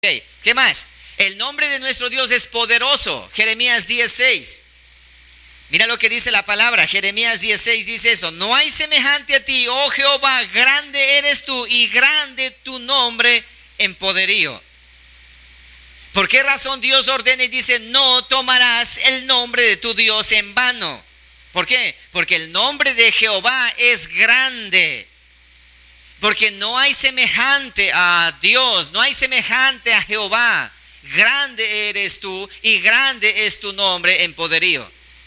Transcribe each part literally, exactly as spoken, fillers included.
Okay. ¿Qué más? El nombre de nuestro Dios es poderoso. Jeremías diez seis. Mira lo que dice la palabra. Jeremías diez seis dice eso. No hay semejante a ti, oh Jehová, grande eres tú y grande tu nombre en poderío. ¿Por qué razón Dios ordena y dice no tomarás el nombre de tu Dios en vano? ¿Por qué? Porque el nombre de Jehová es grande. Porque no hay semejante a Dios, no hay semejante a Jehová. Grande eres tú y grande es tu nombre en poderío.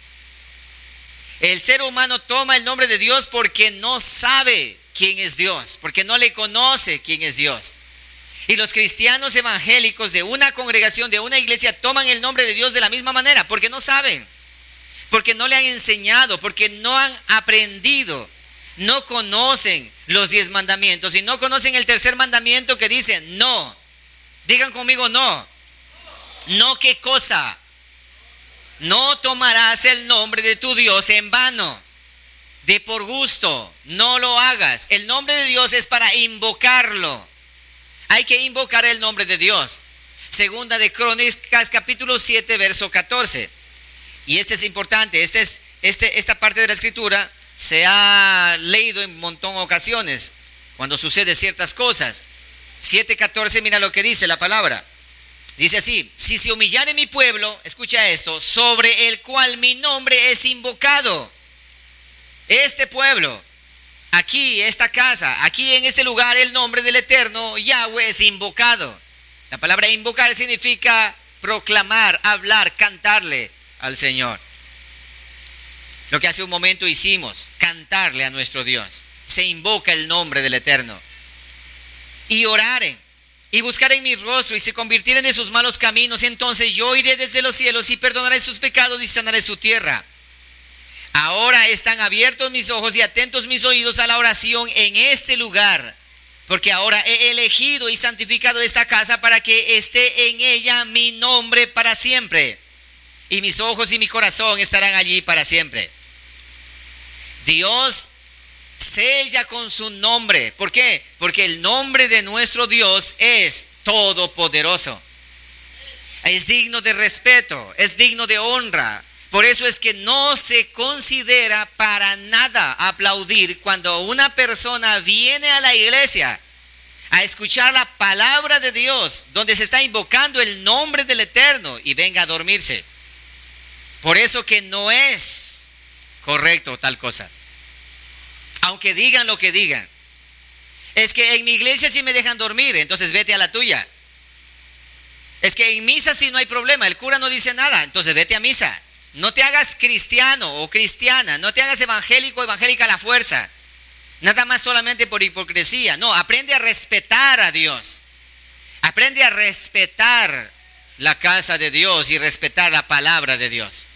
El ser humano toma el nombre de Dios porque no sabe quién es Dios, porque no le conoce quién es Dios. Y los cristianos evangélicos de una congregación, de una iglesia, toman el nombre de Dios de la misma manera, porque no saben, porque no le han enseñado, porque no han aprendido. No conocen los diez mandamientos y no conocen el tercer mandamiento que dice no. Digan conmigo no. No, ¿qué cosa? No tomarás el nombre de tu Dios en vano, de por gusto, no lo hagas. El nombre de Dios es para invocarlo. Hay que invocar el nombre de Dios. Segunda de Crónicas capítulo siete verso catorce. Y este es importante, este es, este, esta parte de la escritura se ha leído en un montón de ocasiones cuando sucede ciertas cosas. siete catorce, mira lo que dice la palabra. Dice así: si se humillare mi pueblo, escucha esto, sobre el cual mi nombre es invocado. Este pueblo, aquí, esta casa, aquí en este lugar, el nombre del Eterno Yahweh es invocado. La palabra invocar significa proclamar, hablar, cantarle al Señor. Lo que hace un momento hicimos, cantarle a nuestro Dios. Se invoca el nombre del Eterno. Y oraren, y buscaren mi rostro, y se convirtieren de sus malos caminos, entonces yo iré desde los cielos y perdonaré sus pecados y sanaré su tierra. Ahora están abiertos mis ojos y atentos mis oídos a la oración en este lugar, porque ahora he elegido y santificado esta casa para que esté en ella mi nombre para siempre. Y mis ojos y mi corazón estarán allí para siempre. Dios sella con su nombre. ¿Por qué? Porque el nombre de nuestro Dios es todopoderoso. Es digno de respeto, es digno de honra. Por eso es que no se considera para nada aplaudir cuando una persona viene a la iglesia a escuchar la palabra de Dios, donde se está invocando el nombre del Eterno, y venga a dormirse. Por eso que no es correcto tal cosa. Aunque digan lo que digan. Es que en mi iglesia sí me dejan dormir, entonces vete a la tuya. Es que en misa sí no hay problema, el cura no dice nada, entonces vete a misa. No te hagas cristiano o cristiana, no te hagas evangélico o evangélica a la fuerza. Nada más solamente por hipocresía. No, aprende a respetar a Dios. Aprende a respetar la casa de Dios y respetar la palabra de Dios.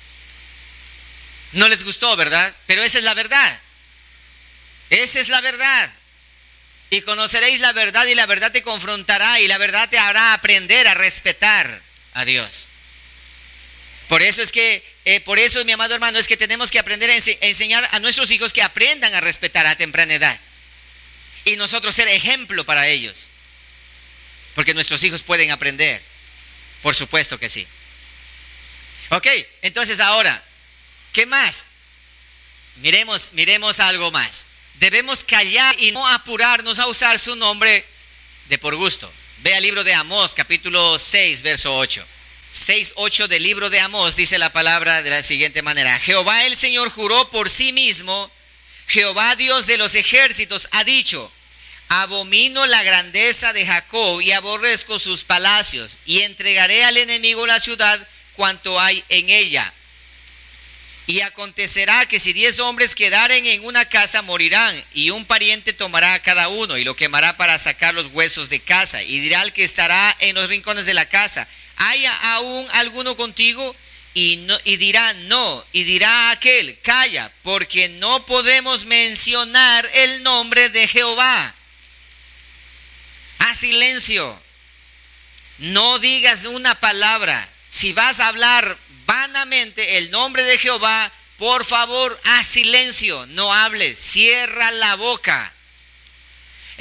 No les gustó, ¿verdad? Pero esa es la verdad. Esa es la verdad. Y conoceréis la verdad y la verdad te confrontará y la verdad te hará aprender a respetar a Dios. Por eso es que, eh, por eso, mi amado hermano, es que tenemos que aprender a, ense- a enseñar a nuestros hijos que aprendan a respetar a temprana edad. Y nosotros ser ejemplo para ellos. Porque nuestros hijos pueden aprender. Por supuesto que sí. Ok, entonces ahora, ¿qué más? Miremos, miremos algo más. Debemos callar y no apurarnos a usar su nombre de por gusto. Ve al libro de Amós, capítulo seis, verso ocho. seis, ocho del libro de Amós dice la palabra de la siguiente manera: Jehová el Señor juró por sí mismo, Jehová Dios de los ejércitos ha dicho: abomino la grandeza de Jacob y aborrezco sus palacios, y entregaré al enemigo la ciudad cuanto hay en ella. Y acontecerá que si diez hombres quedaren en una casa, morirán, y un pariente tomará a cada uno y lo quemará para sacar los huesos de casa, y dirá al que estará en los rincones de la casa: ¿hay aún alguno contigo? Y, no, y dirá no, y dirá a aquel: calla, porque no podemos mencionar el nombre de Jehová. Haz silencio, no digas una palabra. Si vas a hablar vanamente el nombre de Jehová, por favor, haz silencio, no hables, cierra la boca.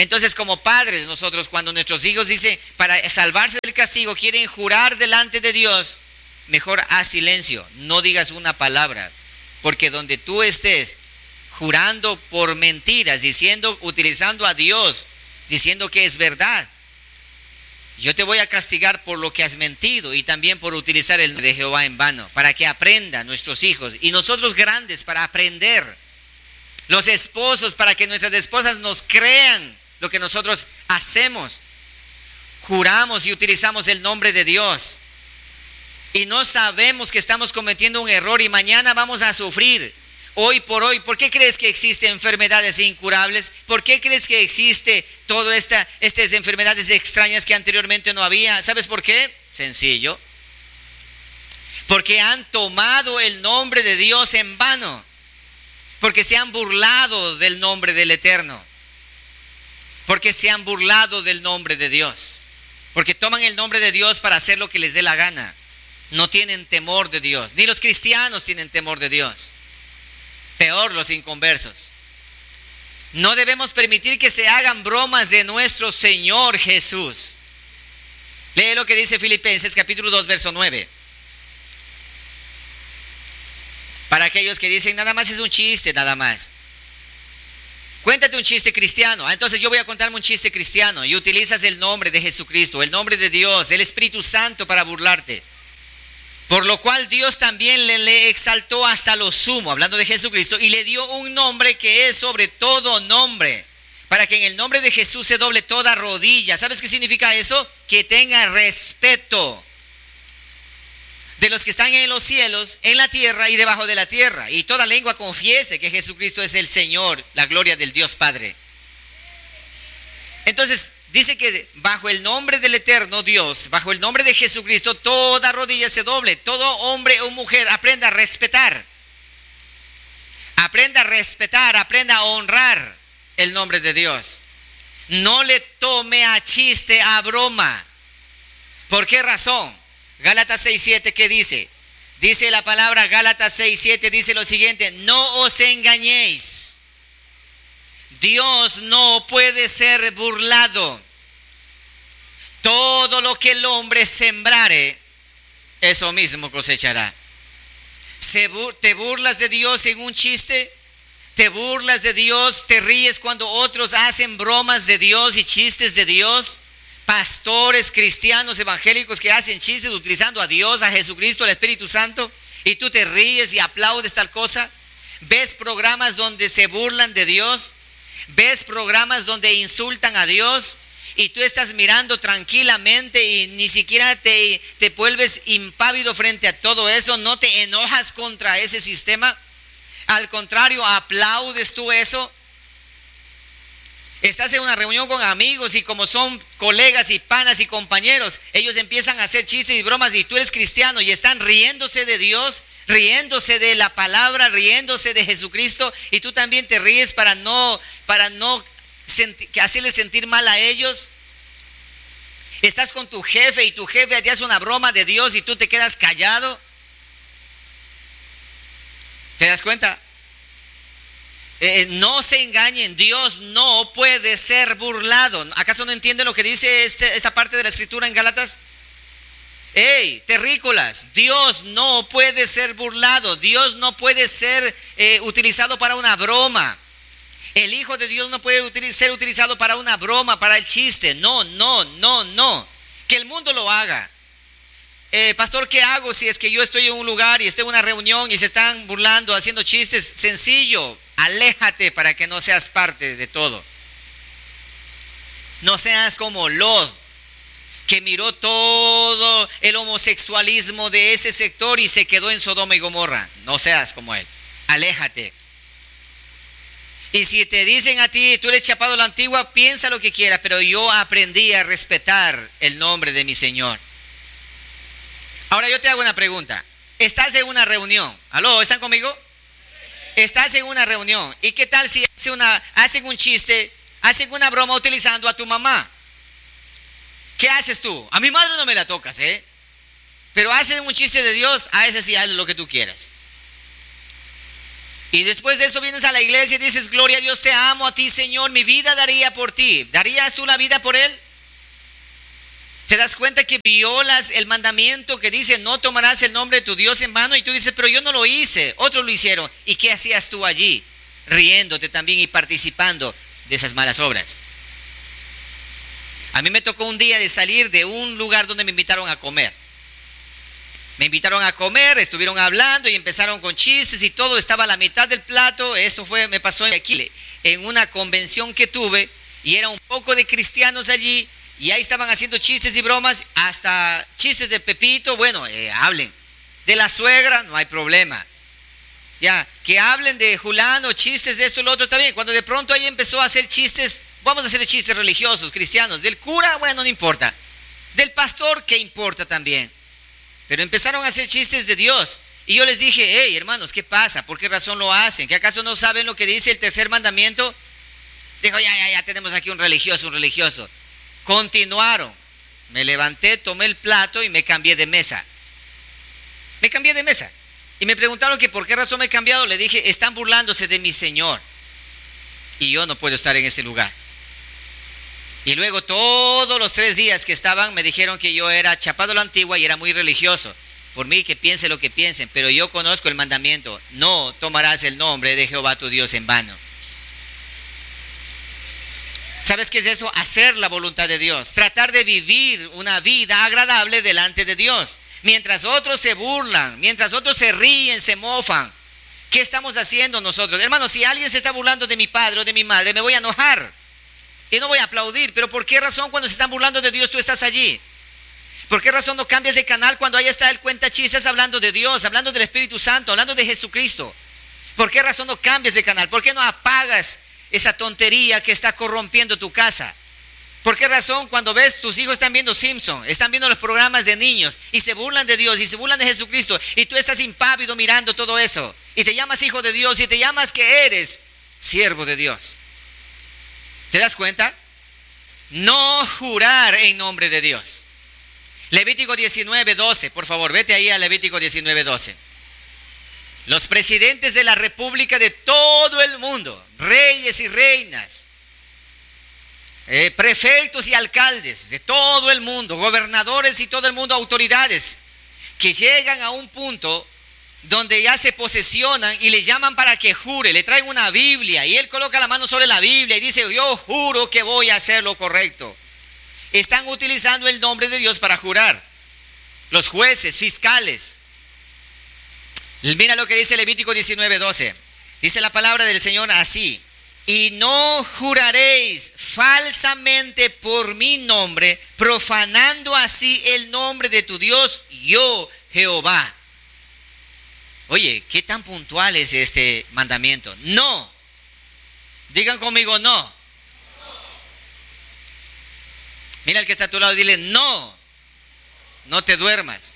Entonces, como padres, nosotros cuando nuestros hijos dicen, para salvarse del castigo, quieren jurar delante de Dios, mejor haz silencio, no digas una palabra, porque donde tú estés jurando por mentiras, diciendo, utilizando a Dios, diciendo que es verdad, yo te voy a castigar por lo que has mentido y también por utilizar el nombre de Jehová en vano, para que aprendan nuestros hijos y nosotros grandes para aprender, los esposos para que nuestras esposas nos crean lo que nosotros hacemos, juramos y utilizamos el nombre de Dios y no sabemos que estamos cometiendo un error y mañana vamos a sufrir. Hoy por hoy, ¿por qué crees que existen enfermedades incurables? ¿Por qué crees que existe todas esta, estas enfermedades extrañas que anteriormente no había? ¿Sabes por qué? Sencillo. Porque han tomado el nombre de Dios en vano. Porque se han burlado del nombre del Eterno. Porque se han burlado del nombre de Dios. Porque toman el nombre de Dios para hacer lo que les dé la gana. No tienen temor de Dios. Ni los cristianos tienen temor de Dios. Peor los inconversos. No debemos permitir que se hagan bromas de nuestro Señor Jesús. Lee lo que dice Filipenses capítulo dos, verso nueve. Para aquellos que dicen, nada más es un chiste, nada más. Cuéntate un chiste cristiano. Ah, entonces yo voy a contarme un chiste cristiano. Y utilizas el nombre de Jesucristo, el nombre de Dios, el Espíritu Santo para burlarte. Por lo cual Dios también le, le exaltó hasta lo sumo, hablando de Jesucristo, y le dio un nombre que es sobre todo nombre, para que en el nombre de Jesús se doble toda rodilla. ¿Sabes qué significa eso? Que tenga respeto de los que están en los cielos, en la tierra y debajo de la tierra. Y toda lengua confiese que Jesucristo es el Señor, la gloria del Dios Padre. Entonces, dice que bajo el nombre del eterno Dios, bajo el nombre de Jesucristo, toda rodilla se doble. Todo hombre o mujer aprenda a respetar. Aprenda a respetar, aprenda a honrar el nombre de Dios. No le tome a chiste, a broma. ¿Por qué razón? Gálatas seis siete, ¿qué dice? Dice la palabra Gálatas seis siete, dice lo siguiente: no os engañéis. Dios no puede ser burlado. Todo lo que el hombre sembrare, eso mismo cosechará. ¿Te burlas de Dios en un chiste? ¿Te burlas de Dios? ¿Te ríes cuando otros hacen bromas de Dios y chistes de Dios? Pastores cristianos evangélicos que hacen chistes utilizando a Dios, a Jesucristo, al Espíritu Santo, y tú te ríes y aplaudes tal cosa. ¿Ves programas donde se burlan de Dios? ¿Ves programas donde insultan a Dios? Y tú estás mirando tranquilamente y ni siquiera te, te vuelves impávido frente a todo eso. No te enojas contra ese sistema. Al contrario, aplaudes tú eso. Estás en una reunión con amigos y como son colegas y panas y compañeros, ellos empiezan a hacer chistes y bromas y tú eres cristiano y están riéndose de Dios, riéndose de la palabra, riéndose de Jesucristo, y tú también te ríes para no, para no senti- hacerles sentir mal a ellos. Estás con tu jefe y tu jefe te hace una broma de Dios y tú te quedas callado. ¿Te das cuenta? Eh, no se engañen, Dios no puede ser burlado. ¿Acaso no entienden lo que dice este, esta parte de la escritura en Gálatas? ¡Ey, terrícolas! Dios no puede ser burlado. Dios no puede ser eh, utilizado para una broma. El Hijo de Dios no puede util- ser utilizado para una broma, para el chiste. No, no, no, no. Que el mundo lo haga. Eh, pastor, ¿qué hago si es que yo estoy en un lugar y estoy en una reunión y se están burlando, haciendo chistes? Sencillo, aléjate para que no seas parte de todo. No seas como Lot, que miró todo el homosexualismo de ese sector y se quedó en Sodoma y Gomorra. No seas como él, aléjate. Y si te dicen a ti, tú eres chapado a la antigua, piensa lo que quieras, pero yo aprendí a respetar el nombre de mi Señor. Ahora yo te hago una pregunta. Estás en una reunión. ¿Aló? ¿Están conmigo? Estás en una reunión. ¿Y qué tal si hace una, hacen un chiste, hacen una broma utilizando a tu mamá? ¿Qué haces tú? A mi madre no me la tocas, ¿eh? Pero hacen un chiste de Dios, a ese sí haz lo que tú quieras. Y después de eso vienes a la iglesia y dices, gloria a Dios, te amo, a ti Señor, mi vida daría por ti. ¿Darías tú la vida por Él? ¿Te das cuenta que violas el mandamiento que dice, no tomarás el nombre de tu Dios en vano? Y tú dices, pero yo no lo hice, otros lo hicieron. ¿Y qué hacías tú allí? Riéndote también y participando de esas malas obras. A mí me tocó un día de salir de un lugar donde me invitaron a comer. Me invitaron a comer, estuvieron hablando y empezaron con chistes y todo, estaba a la mitad del plato. Eso fue, me pasó aquí en una convención que tuve y era un poco de cristianos allí y ahí estaban haciendo chistes y bromas, hasta chistes de Pepito. Bueno, eh, hablen de la suegra, no hay problema. Ya, que hablen de Julano, chistes de esto y lo otro, está bien. Cuando de pronto ahí empezó a hacer chistes, vamos a hacer chistes religiosos, cristianos, del cura, bueno, no importa. Del pastor, ¿qué importa también? Pero empezaron a hacer chistes de Dios. Y yo les dije, hey, hermanos, ¿qué pasa? ¿Por qué razón lo hacen? ¿Que acaso no saben lo que dice el tercer mandamiento? Dijo, ya, ya, ya, tenemos aquí un religioso, un religioso. Continuaron. Me levanté, tomé el plato y me cambié de mesa. Me cambié de mesa. Y me preguntaron que por qué razón me he cambiado. Le dije, están burlándose de mi Señor. Y yo no puedo estar en ese lugar. Y luego todos los tres días que estaban me dijeron que yo era chapado a la antigua y era muy religioso. Por mí que piense lo que piensen, pero yo conozco el mandamiento. No tomarás el nombre de Jehová tu Dios en vano. ¿Sabes qué es eso? Hacer la voluntad de Dios. Tratar de vivir una vida agradable delante de Dios. Mientras otros se burlan, mientras otros se ríen, se mofan. ¿Qué estamos haciendo nosotros? Hermanos, si alguien se está burlando de mi padre o de mi madre, me voy a enojar. Y no voy a aplaudir, pero ¿por qué razón cuando se están burlando de Dios tú estás allí? ¿Por qué razón no cambias de canal cuando ahí está el cuenta chistes hablando de Dios, hablando del Espíritu Santo, hablando de Jesucristo? ¿Por qué razón no cambias de canal? ¿Por qué no apagas esa tontería que está corrompiendo tu casa? ¿Por qué razón cuando ves tus hijos están viendo Simpson, están viendo los programas de niños y se burlan de Dios y se burlan de Jesucristo y tú estás impávido mirando todo eso y te llamas hijo de Dios y te llamas que eres siervo de Dios? ¿Te das cuenta? No jurar en nombre de Dios. Levítico diecinueve, doce, por favor, vete ahí a Levítico diecinueve, doce. Los presidentes de la república de todo el mundo, reyes y reinas, eh, prefectos y alcaldes de todo el mundo, gobernadores y todo el mundo, autoridades, que llegan a un punto donde ya se posesionan y le llaman para que jure, le traen una Biblia y él coloca la mano sobre la Biblia y dice, yo juro que voy a hacer lo correcto. Están utilizando el nombre de Dios para jurar. Los jueces, fiscales. Mira lo que dice Levítico diecinueve, doce. Dice la palabra del Señor así: y no juraréis falsamente por mi nombre, profanando así el nombre de tu Dios, yo Jehová. Oye, ¿qué tan puntual es este mandamiento? No. Digan conmigo, no. Mira al que está a tu lado, dile, no. No te duermas.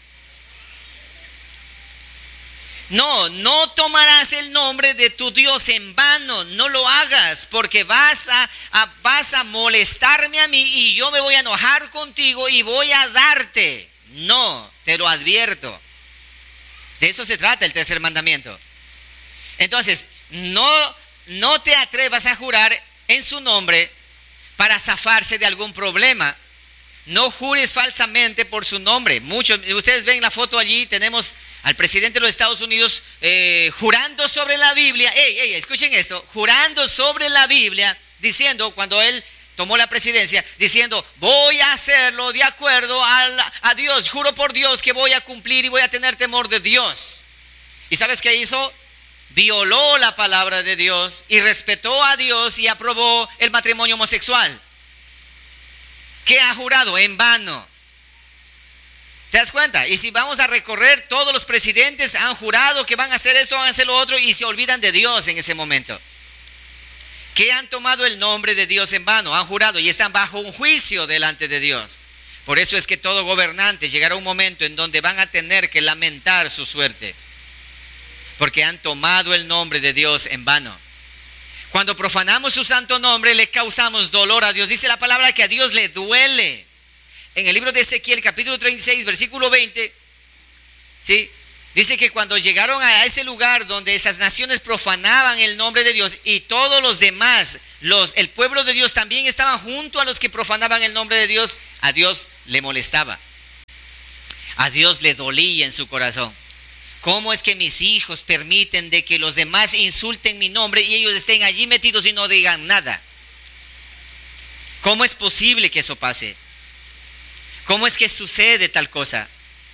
No, no tomarás el nombre de tu Dios en vano. No lo hagas, porque vas a, a, vas a molestarme a mí y yo me voy a enojar contigo y voy a darte. No, te lo advierto. De eso se trata el tercer mandamiento. Entonces, no, no te atrevas a jurar en su nombre para zafarse de algún problema. No jures falsamente por su nombre. Muchos, ustedes ven la foto allí, tenemos al presidente de los Estados Unidos eh, jurando sobre la Biblia. Ey, ey, escuchen esto, jurando sobre la Biblia, diciendo, cuando él tomó la presidencia, diciendo, voy a hacerlo de acuerdo a, a Dios, juro por Dios que voy a cumplir y voy a tener temor de Dios. ¿Y sabes qué hizo? Violó la palabra de Dios y respetó a Dios y aprobó el matrimonio homosexual. ¿Qué ha jurado? En vano. ¿Te das cuenta? Y si vamos a recorrer, todos los presidentes han jurado que van a hacer esto, van a hacer lo otro y se olvidan de Dios en ese momento. Que han tomado el nombre de Dios en vano, han jurado y están bajo un juicio delante de Dios. Por eso es que todo gobernante llegará un momento en donde van a tener que lamentar su suerte, porque han tomado el nombre de Dios en vano. Cuando profanamos su santo nombre, le causamos dolor a Dios. Dice la palabra que a Dios le duele. En el libro de Ezequiel, capítulo treinta y seis, versículo veinte, ¿sí? Dice que cuando llegaron a ese lugar donde esas naciones profanaban el nombre de Dios y todos los demás, los, el pueblo de Dios también estaban junto a los que profanaban el nombre de Dios, a Dios le molestaba. A Dios le dolía en su corazón. ¿Cómo es que mis hijos permiten de que los demás insulten mi nombre y ellos estén allí metidos y no digan nada? ¿Cómo es posible que eso pase? ¿Cómo es que sucede tal cosa?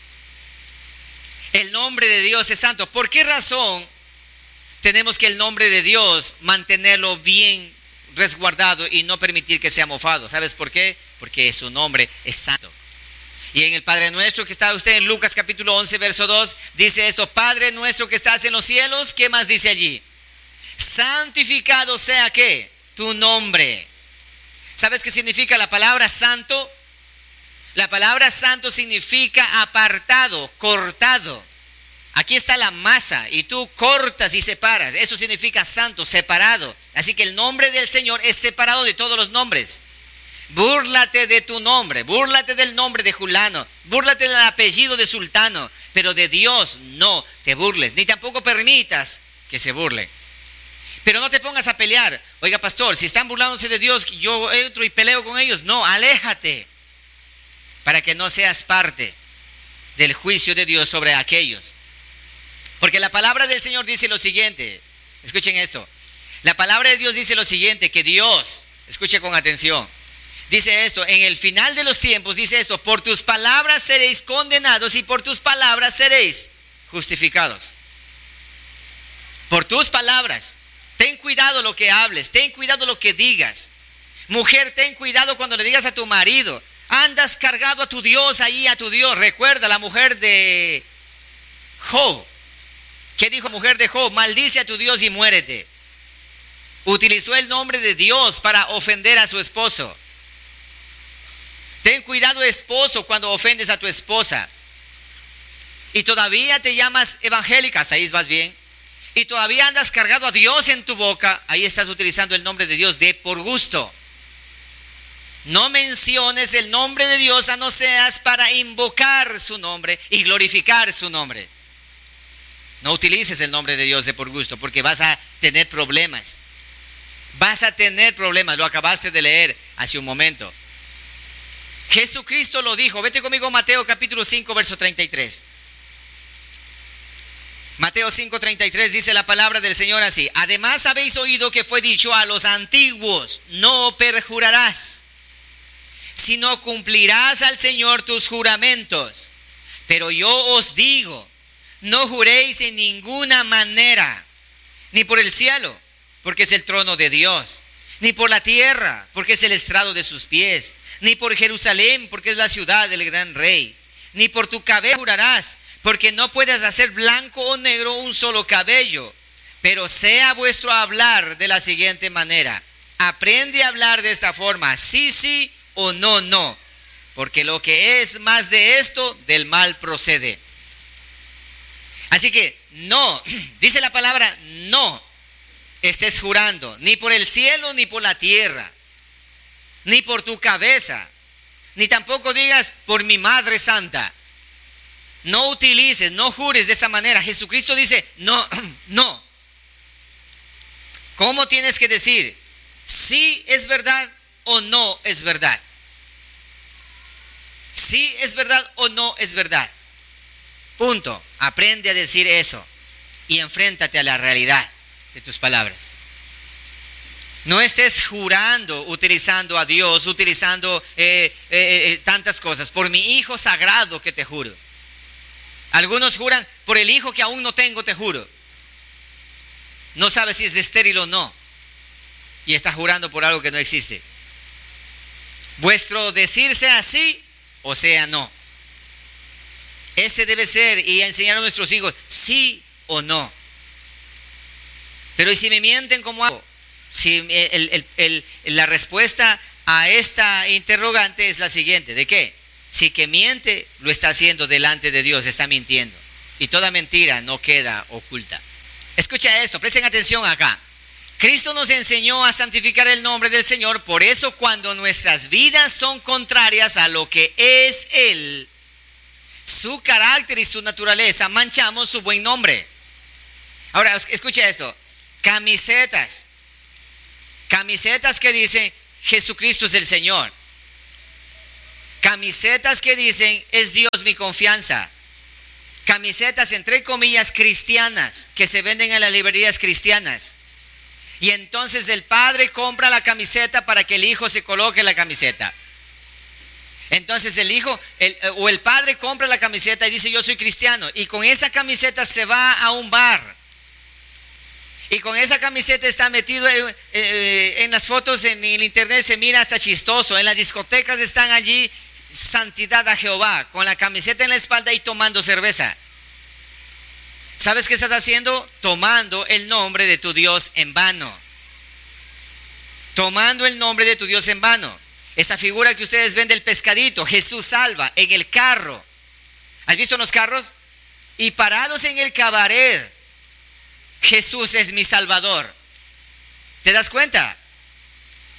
El nombre de Dios es santo. ¿Por qué razón tenemos que el nombre de Dios mantenerlo bien resguardado y no permitir que sea mofado? ¿Sabes por qué? Porque su nombre es santo. Y en el Padre Nuestro que está usted en Lucas capítulo once verso dos, dice esto: Padre nuestro que estás en los cielos. ¿Qué más dice allí? Santificado sea ¿qué? Tu nombre. ¿Sabes qué significa la palabra santo? La palabra santo significa apartado, cortado. Aquí está la masa y tú cortas y separas. Eso significa santo, separado. Así que el nombre del Señor es separado de todos los nombres. Búrlate de tu nombre, búrlate del nombre de Julano, búrlate del apellido de Sultano, pero de Dios no te burles, ni tampoco permitas que se burle. Pero no te pongas a pelear. Oiga, pastor, si están burlándose de Dios, yo entro y peleo con ellos. No, aléjate, para que no seas parte del juicio de Dios sobre aquellos. Porque la palabra del Señor dice lo siguiente. Escuchen esto. La palabra de Dios dice lo siguiente, que Dios, escuche con atención, dice esto: en el final de los tiempos dice esto: por tus palabras seréis condenados y por tus palabras seréis justificados. Por tus palabras. Ten cuidado lo que hables, ten cuidado lo que digas. Mujer, ten cuidado cuando le digas a tu marido: andas cargado a tu Dios, ahí a tu Dios. Recuerda la mujer de Job. ¿Qué dijo mujer de Job? Maldice a tu Dios y muérete. Utilizó el nombre de Dios para ofender a su esposo. Ten cuidado, esposo, cuando ofendes a tu esposa. Y todavía te llamas evangélica, hasta ahí vas bien. Y todavía andas cargado a Dios en tu boca, ahí estás utilizando el nombre de Dios de por gusto. No menciones el nombre de Dios a no seas para invocar su nombre y glorificar su nombre. No utilices el nombre de Dios de por gusto, porque vas a tener problemas. Vas a tener problemas, lo acabaste de leer hace un momento. Jesucristo lo dijo. Vete conmigo a Mateo capítulo cinco, verso treinta y tres. Mateo cinco, treinta y tres dice la palabra del Señor así: además habéis oído que fue dicho a los antiguos: no perjurarás, sino cumplirás al Señor tus juramentos. Pero yo os digo, no juréis en ninguna manera, ni por el cielo, porque es el trono de Dios, ni por la tierra, porque es el estrado de sus pies, ni por Jerusalén, porque es la ciudad del gran rey, ni por tu cabeza jurarás, porque no puedes hacer blanco o negro un solo cabello. Pero sea vuestro hablar de la siguiente manera: aprende a hablar de esta forma, sí, sí, o no, no, porque lo que es más de esto, del mal procede. Así que no, dice la palabra, no estés jurando, ni por el cielo, ni por la tierra, ni por tu cabeza, ni tampoco digas por mi Madre Santa. No utilices, no jures de esa manera. Jesucristo dice, no, no. ¿Cómo tienes que decir? ¿Sí es verdad o no es verdad? ¿Sí es verdad o no es verdad? Punto. Aprende a decir eso y enfréntate a la realidad de tus palabras. No estés jurando, utilizando a Dios, utilizando eh, eh, eh, tantas cosas. Por mi hijo sagrado que te juro. Algunos juran, por el hijo que aún no tengo te juro. No sabes si es estéril o no. Y está jurando por algo que no existe. Vuestro decir sea sí o sea no. Ese debe ser, y enseñar a nuestros hijos, sí o no. Pero ¿y si me mienten, cómo hago? Si el, el, el, la respuesta a esta interrogante es la siguiente: ¿de qué? Si que miente, lo está haciendo delante de Dios, está mintiendo. Y toda mentira no queda oculta. Escucha esto, presten atención acá. Cristo nos enseñó a santificar el nombre del Señor. Por eso cuando nuestras vidas son contrarias a lo que es Él, su carácter y su naturaleza, manchamos su buen nombre. Ahora, escucha esto. Camisetas. Camisetas que dicen Jesucristo es el Señor. Camisetas que dicen es Dios mi confianza. Camisetas entre comillas cristianas que se venden en las librerías cristianas. Y entonces el padre compra la camiseta para que el hijo se coloque la camiseta. Entonces el hijo el, o el padre compra la camiseta y dice yo soy cristiano. Y con esa camiseta se va a un bar. Y con esa camiseta está metido en, eh, en las fotos en el internet, se mira hasta chistoso. En las discotecas están allí, santidad a Jehová, con la camiseta en la espalda y tomando cerveza. ¿Sabes qué estás haciendo? Tomando el nombre de tu Dios en vano. Tomando el nombre de tu Dios en vano. Esa figura que ustedes ven del pescadito, Jesús salva, en el carro. ¿Has visto los carros? Y parados en el cabaret, Jesús es mi Salvador. ¿Te das cuenta?